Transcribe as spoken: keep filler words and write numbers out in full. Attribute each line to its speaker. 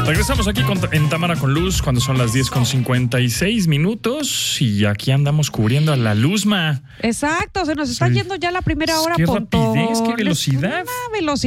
Speaker 1: Regresamos aquí con, en Tamara con Luz cuando son las diez con cincuenta y seis minutos y aquí andamos cubriendo a la Luzma.
Speaker 2: Exacto, se nos está
Speaker 1: Sí.
Speaker 2: yendo ya la primera hora.
Speaker 1: Qué
Speaker 2: Ponto.
Speaker 1: rapidez, qué velocidad.
Speaker 2: Una velocidad.